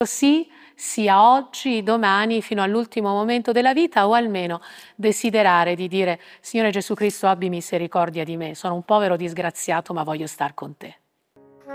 sì, sia oggi, domani, fino all'ultimo momento della vita, o almeno desiderare di dire: Signore Gesù Cristo, abbi misericordia di me, sono un povero disgraziato, ma voglio star con te.